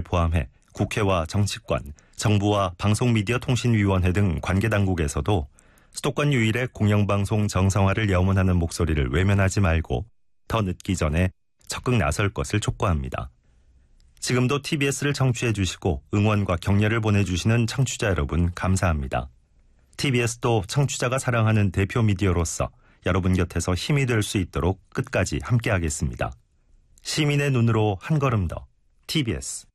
포함해 국회와 정치권, 정부와 방송미디어통신위원회 등 관계당국에서도 수도권 유일의 공영방송 정상화를 염원하는 목소리를 외면하지 말고 더 늦기 전에 적극 나설 것을 촉구합니다. 지금도 TBS를 청취해 주시고 응원과 격려를 보내주시는 청취자 여러분 감사합니다. TBS도 청취자가 사랑하는 대표 미디어로서 여러분 곁에서 힘이 될 수 있도록 끝까지 함께하겠습니다. 시민의 눈으로 한 걸음 더 TBS